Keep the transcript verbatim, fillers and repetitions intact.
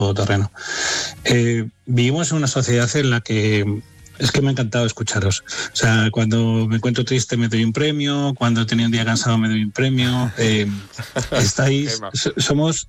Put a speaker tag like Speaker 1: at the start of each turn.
Speaker 1: todoterreno. Eh, vivimos en una sociedad en la que es que me ha encantado escucharos. O sea, cuando me encuentro triste me doy un premio, cuando tenía un día cansado me doy un premio. Eh, estáis, somos